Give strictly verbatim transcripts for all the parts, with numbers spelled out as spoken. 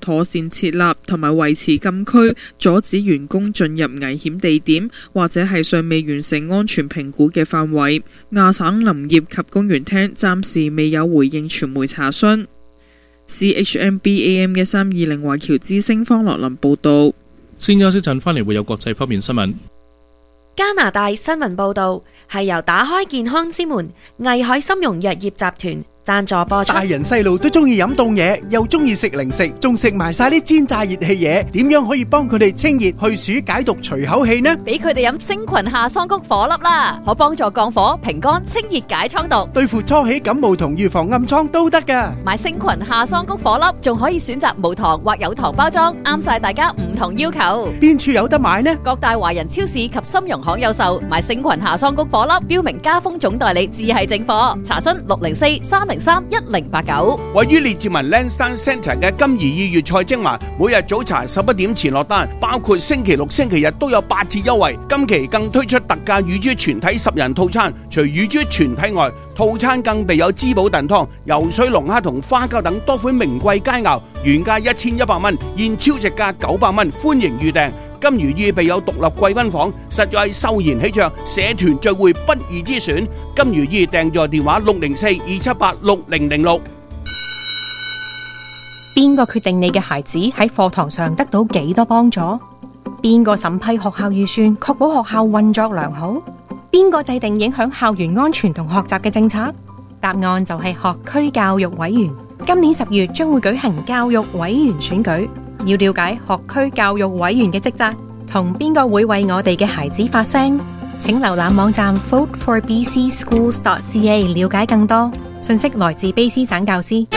妥善設立同埋維持禁區，阻止員工進入危險地點或者係尚未完成安全評估嘅範圍。亞省林業及公園廳暫時未有回應傳媒查詢。C H M B A M 一三二零華僑之聲方樂林報導。 先休息陣，翻嚟會有國際方面新聞。 加拿大新聞報導係由打開健康之門藝海參茸藥業集團贊助播出。 大人細路都中意飲凍嘢，又中意食零食，仲食埋晒啲煎炸熱氣嘢，點樣可以幫佢哋清熱去暑解毒除口氣呢？ 俾佢哋飲星群夏桑菊顆粒啦，可幫助降火平肝清熱解瘡毒， 對付初起感冒同預防暗瘡都得㗎。 買星群夏桑菊顆粒仲可以選擇無糖或有糖包裝，啱晒大家唔同要求。 邊處有得買呢？ 各大華人超市及參茸行有售。買星群夏桑菊顆粒標明加封總代理至係正貨，查詢六零四三零三一零八九。 位於列治文 Lansdowne Centre 嘅金怡意粵菜精華，每日早茶十一點前落單，包括星期六、星期日都有八折優惠。今期更推出特價乳豬全體十人套餐，除乳豬全體外，套餐更備有滋補燉湯、游水龍蝦同花膠等多款名貴佳肴，原價一千一百蚊，現超值價九百蚊，歡迎預訂。金如意備有獨立貴賓房，實在秀賢喜鵲，社團聚會不二之選。金如意訂座電話六零四二七八六零零六。 邊個決定你嘅孩子喺課堂上得到幾多幫助？邊個審批學校預算，確保學校運作良好？邊個制定影響校園安全同學習嘅政策？答案就係學區教育委員。今年十月將會舉行教育委員選舉。要了解學區教育委員嘅職責，同邊個會為我哋嘅孩子發聲，請瀏覽網站 vote for b c schools dot c a 了解更多。信息來自卑詩省教師。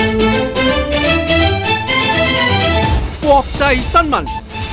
國際新聞。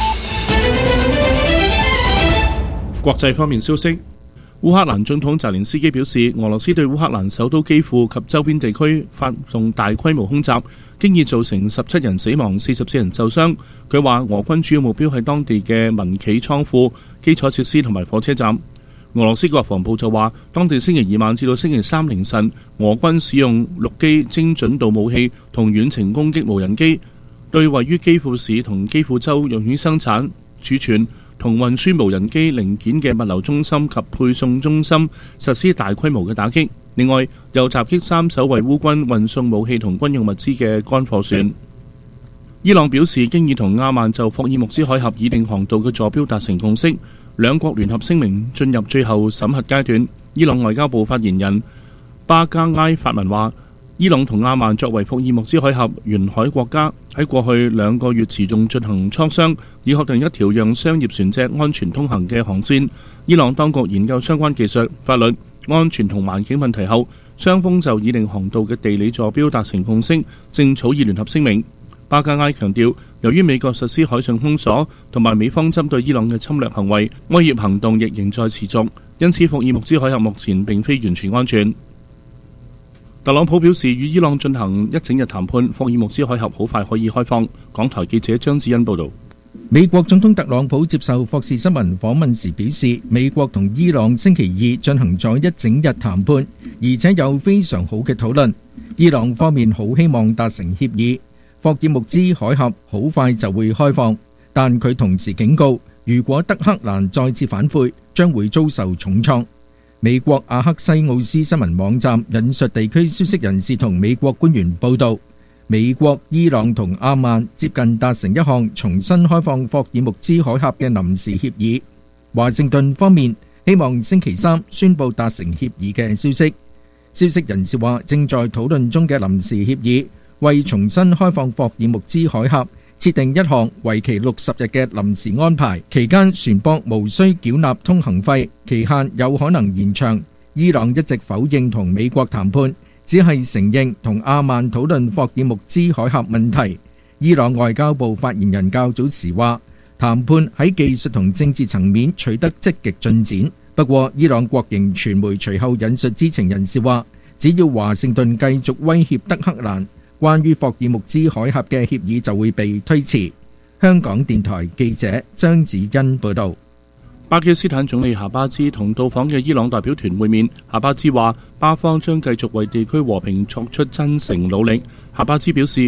國際方面消息，烏克蘭總統澤連斯基表示，俄羅斯對烏克蘭首都基輔及周邊地區發動大規模空襲，經已造成十七人死亡、四十四人受傷。佢話俄軍主要目標係當地嘅民企倉庫、基礎設施同埋火車站。俄羅斯國防部就話，當地星期二晚至到星期三凌晨，俄軍使用陸基精準度武器同遠程攻擊無人機，對位於基輔市同基輔州用於生產、儲存同運輸無人機零件嘅物流中心及配送中心實施大規模嘅打擊。另外，又襲擊三艘為烏軍運送武器同軍用物資嘅乾貨船。伊朗表示，經已同阿曼就霍爾木茲海峽議定航道嘅坐標達成共識，兩國聯合聲明進入最後審核階段。伊朗外交部發言人巴加埃發文話，伊朗同阿曼作為霍爾木茲海峽沿海國家，喺過去兩個月持續進行磋商，以確定一條讓商業船隻安全通行嘅航線。伊朗當局研究相關技術、法律、安全同環境問題後，雙方就擬定航道嘅地理坐標達成共識，正草擬聯合聲明。巴加埃強調，由於美國實施海上封鎖同埋美方針對伊朗嘅侵略行為，威脅行動亦仍在持續，因此霍爾木茲海峽目前並非完全安全。特朗普表示，與伊朗進行一整日談判，霍爾木茲海峽好快可以開放。港台記者張子欣報道。 美國總統特朗普接受霍士新聞訪問時表示，美國同伊朗星期二進行咗一整日談判，而且有非常好嘅討論。伊朗方面好希望達成協議，霍爾木茲海峽好快就會開放，但佢同時警告，如果德黑蘭再次反悔，將會遭受重創。美國阿克西奧斯新聞網站引述地區消息人士同美國官員報道，美國、伊朗同阿曼接近達成一項重新開放霍爾木茲海峽嘅臨時協議。華盛頓方面希望星期三宣布達成協議嘅消息。消息人士話，正在討論中嘅臨時協議為重新開放霍爾木茲海峽設定一項為期六十日嘅臨時安排，期間船舶無需繳納通行費，期限有可能延長。伊朗一直否認同美國談判，只係承認同阿曼討論霍爾木茲海峽問題。伊朗外交部發言人較早時話，談判喺技術同政治層面取得積極進展。不過，伊朗國營傳媒隨後引述知情人士話，只要華盛頓繼續威脅德黑蘭，關於霍爾木茲海峽嘅協議就會被推遲。香港電台記者張子欣報道。 巴基斯坦總理夏巴茲同到訪嘅伊朗代表團會面，夏巴茲話巴方將繼續為地區和平作出真誠努力。夏巴茲表示，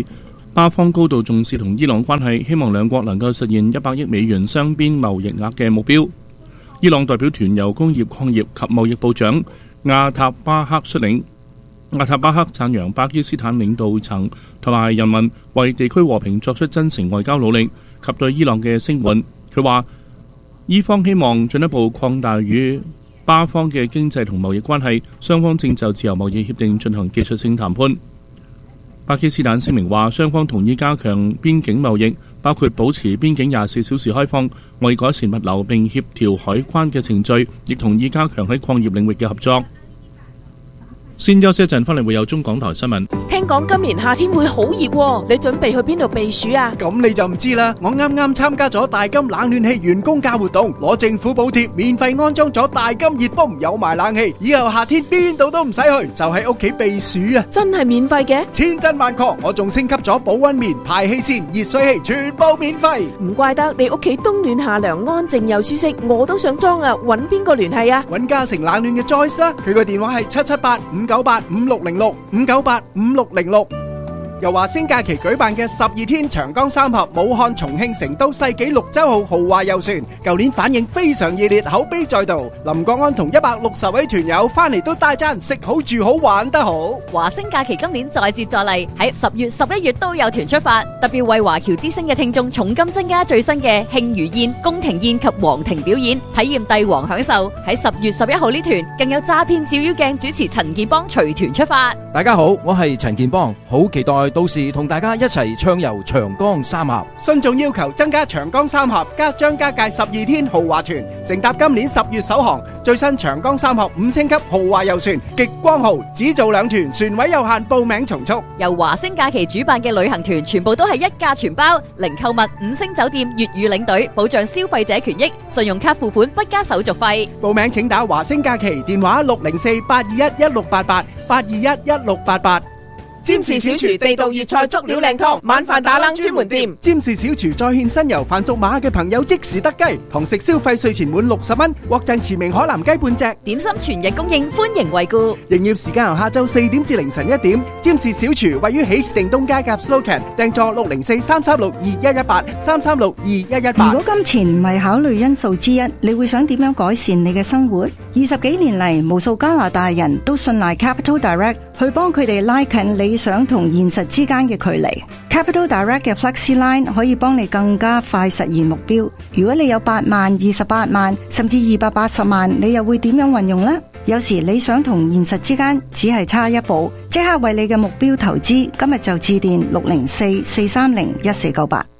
巴方高度重視同伊朗關係，希望兩國能夠實現一百億美元雙邊貿易額嘅目標。伊朗代表團由工業、礦業及貿易部長亞塔巴克率領。亞塔巴克讚揚巴基斯坦領導層同埋人民為地區和平作出真誠外交努力及對伊朗嘅聲援。佢話，伊方希望進一步擴大與巴方嘅經濟同貿易關係，雙方正就自由貿易協定進行技術性談判。巴基斯坦聲明話，雙方同意加強邊境貿易，包括保持邊境廿四小時開放，為改善物流並協調海關嘅程序，亦同意加強喺礦業領域嘅合作。先休息一陣，翻嚟會有中港台新聞。 聽講今年夏天會好熱喎，你準備去邊度避暑啊？ 咁你就唔知啦。我啱啱參加咗大金冷暖氣員工價活動，攞政府補貼，免費安裝咗大金熱泵，有埋冷氣，以後夏天邊度都唔使去，就喺屋企避暑啊！ 真係免費嘅？ 千真萬確，我仲升級咗保溫棉、排氣扇、熱水器，全部免費。 唔怪得你屋企冬暖夏涼，安靜又舒適，我都想裝啊！搵邊個聯繫啊？ 搵嘉誠冷暖嘅 Joyce 啦，佢個電話係七七八五九八五六零六五九八五六零六。又話星假期舉辦嘅十二天長江三峽武漢、重慶、成都世紀綠洲號豪華遊船，舊年反應非常熱烈，口碑再度。林國安同一百六十位團友翻嚟都大讚食好住好玩得好。 華星假期今年再接再厲，喺十月、十一月都有團出發，特別為華僑之星嘅聽眾重金增加最新嘅慶餘宴、宮廷宴及皇庭表演，體驗帝王享受。喺十月十一號呢團更有詐騙照妖鏡主持陳建邦隨團出發。 大家好，我係陳建邦，好期待到時同大家一齊暢遊長江三峽。 信眾要求增加長江三峽加張家界十二天豪華團，乘搭今年十月首航最新長江三峽五星級豪華遊船極光號，只做兩團，船位有限，報名從速。 由華星假期主辦嘅旅行團全部都係一價全包，零購物、五星酒店、粵語領隊，保障消費者權益，信用卡付款不加手續費。 報名請打華星假期電話六零四八二一一六八八八二一一六八八。 占士小廚地道粵菜足料靚湯，晚飯打冷專門店。 占士小廚再獻新油飯屬馬嘅朋友即時得雞，堂食消費稅前滿六十蚊，獲贈馳名海南雞半隻。 點心全日供應，歡迎惠顧。 營業時間由下晝四點至凌晨一點。占士小廚位於喜事定東街夾 Slocan， 訂座六零四三三六二一一八三三六二一一八。 如果金錢唔係考慮因素之一，你會想點樣改善你嘅生活？二十幾年嚟，無數加拿大人都信賴 Capital Direct 去幫佢哋拉近理想同現實之間嘅距離。 Capital Direct 嘅 Flexi Line 可以幫你更加快實現目標。如果你有八萬、二十八萬甚至二百八十萬，你又會點樣運用呢？有時理想同現實之間只係差一步，即刻為你嘅目標投資。今日就致電六零四四三零一四九八。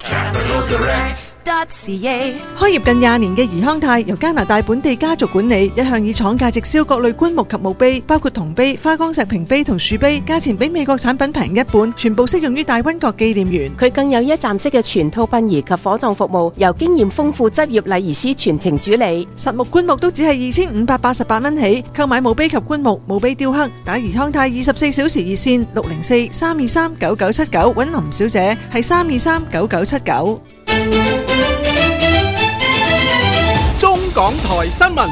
開業近廿年嘅怡康泰由加拿大本地家族管理，一向以廠價直銷各類棺木及墓碑，包括銅碑、花崗石屏碑同樹碑，價錢比美國產品平一半，全部適用於大溫國紀念園。 佢更有一站式嘅全套殯儀及火葬服務，由經驗豐富執業禮儀師全程主理。 實木棺木都只係二千五百八十八蚊起，購買墓碑及棺木、墓碑雕刻，打怡康泰二十四小時熱線六零四三二三九九七九，揾林小姐係三二三九九七九。 中港台新聞。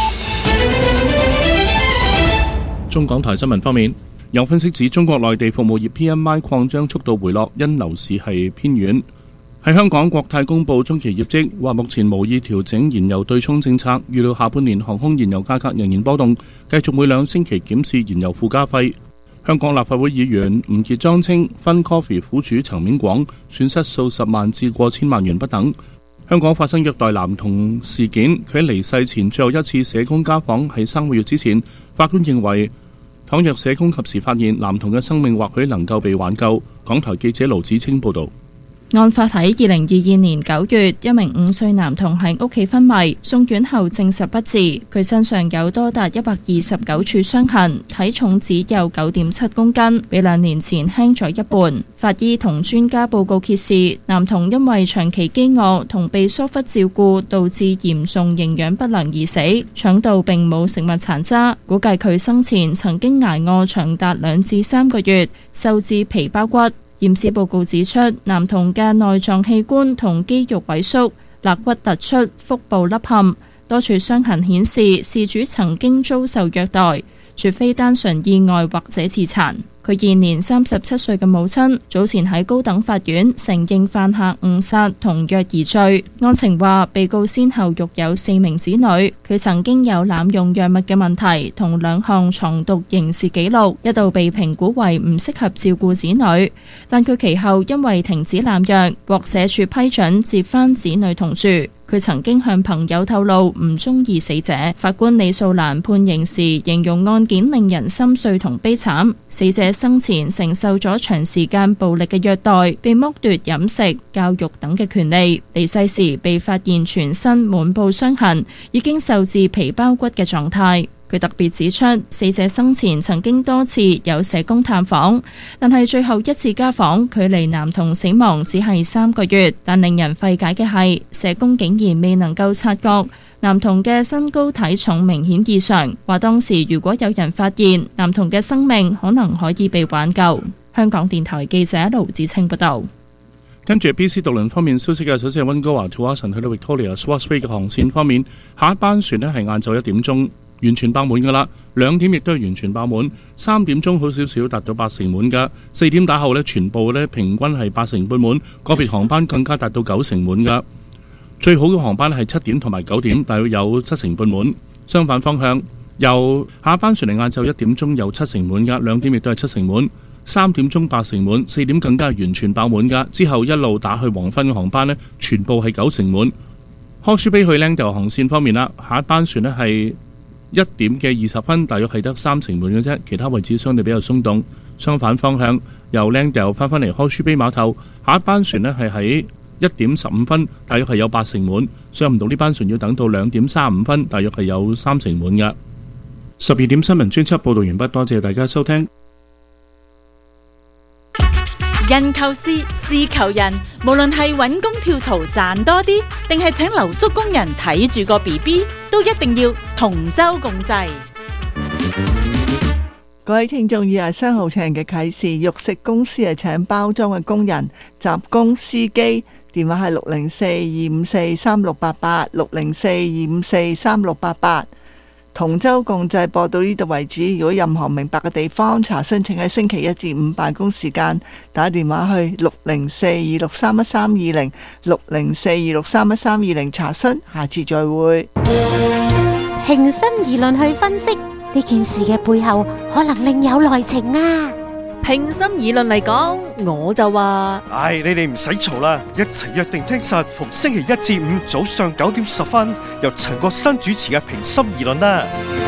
中港台新聞方面，有分析指中國內地服務業 P M I 擴張速度回落，因樓市係偏軟。喺香港，國泰公布中期業績，話目前無意調整燃油對沖政策，預料下半年航空燃油價格仍然波動，繼續每兩星期檢視燃油附加費。香港立法會議員吳傑莊稱分 Coffee 苦主層面廣，損失數十萬至過千萬元不等。香港發生虐待男童事件，佢喺離世前最後一次社工家訪係三個月之前。法官認為，倘若社工及時發現男童嘅生命，或許能夠被挽救。港台記者盧子清報導。 案發喺二零二二年九月，一名五歲男童喺屋企昏迷，送院後證實不治。佢身上有多達一百二十九處傷痕，體重只有九點七公斤，比兩年前輕咗一半。法醫同專家報告揭示，男童因為長期飢餓同被疏忽照顧，導致嚴重營養不良而死。腸道並冇食物殘渣，估計佢生前曾經挨餓長達兩至三個月，瘦至皮包骨。驗屍報告指出，男童嘅內臟器官同肌肉萎縮，肋骨突出，腹部凹陷，多處傷痕顯示事主曾經遭受虐待，絕非單純意外或者自殘。 佢現年三十七歲嘅母親早前喺高等法院承認犯下誤殺同虐兒罪。案情話，被告先後育有四名子女，佢曾經有濫用藥物嘅問題同兩項藏毒刑事記錄，一度被評估為唔適合照顧子女。但佢其後因為停止濫藥，獲社署批准接返子女同住。佢曾經向朋友透露唔中意死者。法官李素蘭判刑時形容案件令人心碎同悲慘。死者生前承受咗長時間暴力嘅虐待，被剝奪飲食、教育等嘅權利。離世時被發現全身滿布傷痕，已經瘦至皮包骨嘅狀態。佢特別指出，死者生前曾經多次有社工探訪，但係最後一次家訪距離男童死亡只係三個月。但令人費解嘅係，社工竟然未能夠察覺男童嘅身高體重明顯異常，話當時如果有人發現，男童嘅生命可能可以被挽救。香港電台記者盧子清報道。 跟住 B C 渡輪方面消息嘅，首先係溫哥華 to Austin 去到 Victoria Swartz Bay 嘅航線方面，下一班船呢係晏晝一點鐘完全爆滿噶啦，兩點亦都係完全爆滿，三點鐘好少少達到八成滿噶，四點打後呢，全部呢平均係八成半滿，個別航班更加達到九成滿噶。最好嘅航班係七點同埋九點，大約有七成半滿。相反方向，由下一班船嚟晏晝一點鐘有七成滿噶，兩點亦都係七成滿，三點鐘八成滿，四點更加係完全爆滿噶。之後一路打去黃昏嘅航班呢，全部係九成滿。康舒比去 Langdale 航線方面啦，下一班船呢係一點嘅二十分，大約係得三成滿嘅啫，其他位置相對比較鬆動。相反方向，由 Langdale 翻返嚟康舒比碼頭，下一班船呢係喺一點十五分，大約係有八成滿。上唔到呢班船要等到兩點三十五分，大約係有三成滿嘅。十二點新聞專輯報導完畢，多謝大家收聽。 人求事，事求人，無論係揾工跳槽賺多啲，定係請留宿工人睇住個 B B， 都一定要同舟共濟。 各位聽眾，以下商號請人嘅啟示：肉食公司係請包裝嘅工人、雜工、司機，電話係六零四二五四三六八八，六零四二五四三六八八。同舟共濟播到呢度為止。如果任何明白嘅地方查詢，請喺星期一至五辦公時間打電話去六零四二六三一三二零，六零四二六三一三二零查詢。下次再會。 平心而論去分析呢件事嘅背後，可能另有內情啊！ 平心而論嚟講，我就話： 唉，你哋唔使嘈啦，一齊約定聽實逢星期一至五早上九點十分，由陳國新主持嘅平心而論啦。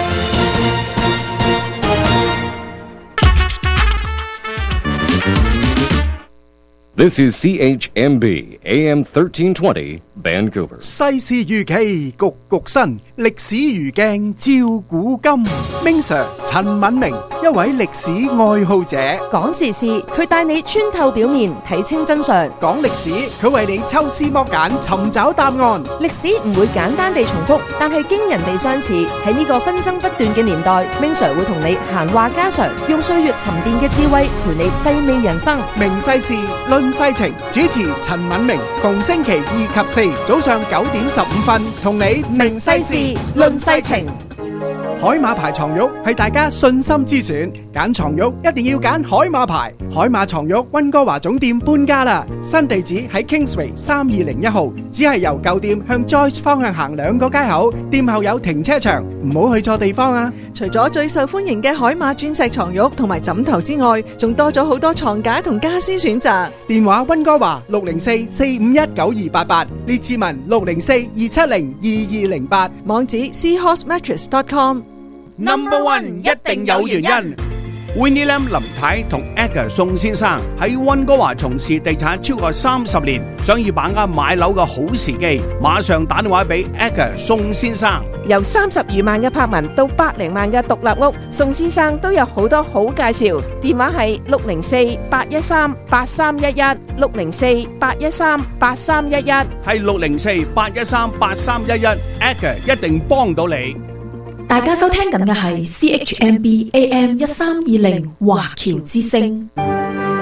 This is C H M B A M thirteen twenty Vancouver。 世事如棋，局局新，歷史如鏡照古今。Ming Sir 陳敏明，一位歷史愛好者， 講時事佢帶你穿透表面，睇清真相； 講歷史佢為你抽絲剝繭，尋找答案。 歷史唔會簡單地重複，但係驚人地相似。喺呢個紛爭不斷嘅年代，Ming Sir會同你閒話家常，用歲月沉澱嘅智慧陪你細味人生。 明世事論世情，主持陳敏明，逢星期二及四早上九點十五分，同你明世事論世情。 海馬牌床褥係大家信心之選，揀床褥一定要揀海馬牌。海馬床褥溫哥華總店搬家啦，新地址喺 Kingsway 三二零一號，只係由舊店向 Joyce 方向行兩個街口，店後有停車場，唔好去錯地方啊！ 除咗最受歡迎嘅海馬鑽石床褥同埋枕頭之外，仲多咗好多床架同家私選擇。 電話溫哥華六零四四五一九二八八，列志文六零四二七零二二零八， 網址 seahorse mattress dot com。Number one 一定有原因。Winnie Lam 林太同 Edgar 宋先生喺溫哥華從事地產超過三十年，想要把握買樓嘅好時機，馬上打電話俾 Edgar 宋先生。 由三十餘萬嘅柏文到百零萬嘅獨立屋，宋先生都有好多好介紹。電話係六零四八一三八三一一，六零四八一三八三一一， 係六零四八一三八三一一 ，Edgar 一定幫到你。 大家收聽緊嘅係 C H M B A M 一三二零華僑之聲，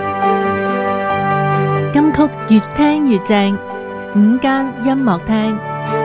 金曲越聽越正，午間音樂廳。